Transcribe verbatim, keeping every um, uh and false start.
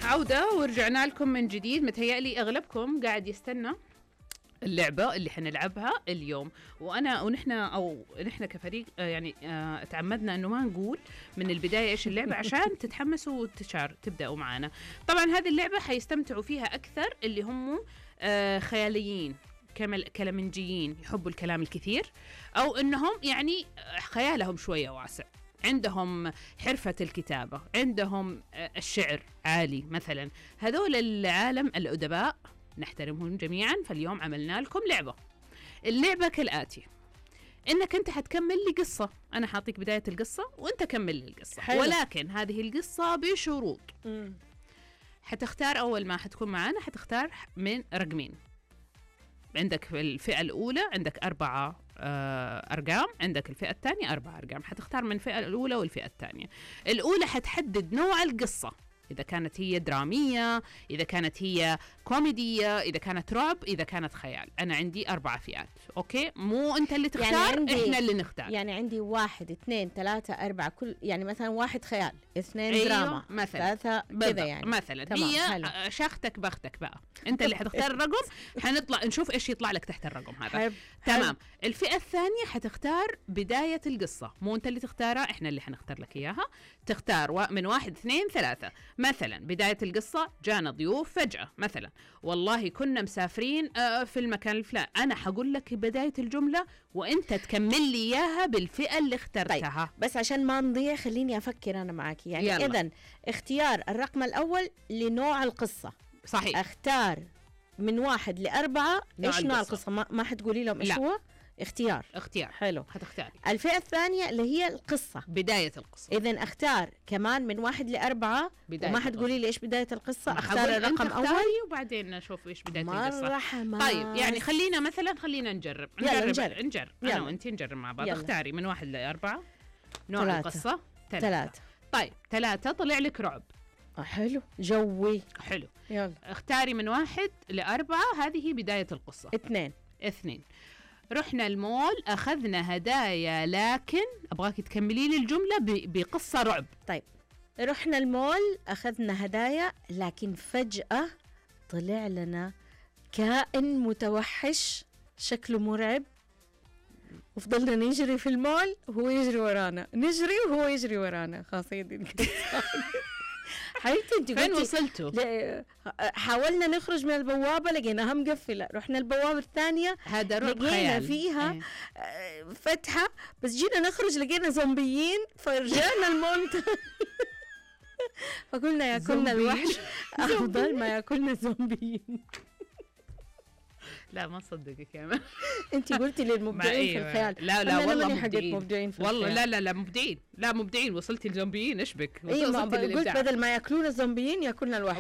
عودة ورجعنا لكم من جديد. متهيألي أغلبكم قاعد يستنى اللعبة اللي حنلعبها اليوم، وأنا ونحن أو نحن كفريق يعني آه تعمدنا أنه ما نقول من البداية إيش اللعبة عشان تتحمسوا وتشار تبدأوا معنا. طبعا هذه اللعبة حيستمتعوا فيها أكثر اللي هم آه خياليين كلامنجيين يحبوا الكلام الكثير، أو أنهم يعني خيالهم شوية واسع، عندهم حرفة الكتابة، عندهم الشعر عالي مثلا. هذول العالم الأدباء نحترمهم جميعا. فاليوم عملنا لكم لعبة. اللعبة كالآتي: إنك أنت حتكمل لي قصة، أنا حاعطيك بداية القصة وأنت كمل لي القصة. حلو. ولكن هذه القصة بشروط. م. حتختار أول ما حتكون معانا حتختار من رقمين. عندك في الفئة الأولى عندك أربعة أرقام، عندك الفئة الثانية أربعة أرقام. حتختار من الفئة الأولى والفئة الثانية. الأولى حتحدد نوع القصة، إذا كانت هي درامية، إذا كانت هي كوميدية، إذا كانت رعب، إذا كانت خيال. أنا عندي أربع فئات. أوكي، مو أنت اللي تختار، يعني إحنا اللي نختار. يعني عندي واحد اثنين ثلاثة أربعة، كل يعني مثلا واحد خيال، اثنين أيوه دراما، مثلا ثلاثة كذا يعني مثلا. هي حلو. شختك بختك بقى، أنت اللي حتختار الرقم. حنطلع نشوف إيش يطلع لك تحت الرقم هذا. حب. تمام. حب. الفئة الثانية حتختار بداية القصة، مو أنت اللي تختارها، إحنا اللي حنختار لك إياها. تختار من واحد اثنين ثلاثة. مثلا بداية القصة: جانا ضيوف فجأة، مثلا والله كنا مسافرين في المكان الفلاني. أنا حقول لك بداية الجملة وأنت تكمل لي إياها بالفئة اللي اخترتها. طيب. بس عشان ما نضيع خليني أفكر أنا معاكي. يعني إذن اختيار الرقم الأول لنوع القصة. صحيح. اختار من واحد لأربعة نوع إيش القصة. نوع القصة. ما, ما حتقولي لهم إيش هو. اختيار اختيار حلو. هتختاري الفئة الثانية اللي هي القصة، بداية القصة. إذن أختار كمان من واحد لأربعة، وما حتقولي لي إيش بداية القصة. أختار الرقم أول وبعدين نشوف إيش بداية مرة القصة. حماس. طيب يعني خلينا مثلا خلينا نجرب يلا نجرب نجرب, نجرب. أنا وأنت نجرب مع بعض. يلا. اختاري من واحد لأربعة. نوع ثلاثة. القصة ثلاثة. طيب ثلاثة طلع لك رعب. حلو جوي. حلو. يلا. اختاري من واحد لأربعة، هذه بداية القصة. اثنين. اثنين. رحنا المول أخذنا هدايا، لكن أبغاك تكملي لي الجملة بقصة رعب. طيب. رحنا المول أخذنا هدايا، لكن فجأة طلع لنا كائن متوحش شكله مرعب، وفضلنا نجري في المول وهو يجري ورانا، نجري وهو يجري ورانا. خاصين حبيبتي انت فين وصلتوا؟ حاولنا نخرج من البوابة لقيناها مقفلة، رحنا البوابة الثانية هذا رعب لقينا خيال. فيها ايه. فتحة، بس جينا نخرج لقينا زومبيين فرجعنا المول. فقلنا ياكلنا الوحش أفضل ما ياكلنا زومبيين. لا ما صدقك يا مان. انت قلتي للمبدعين في الخيال. لا لا والله مبدعين. مبدعين في والله الخيال. لا لا لا مبدعين، لا مبدعين. وصلتي الزومبيين ايش بك؟ اي ما قلت بدل ما ياكلون الزومبيين ياكلنا الوحش.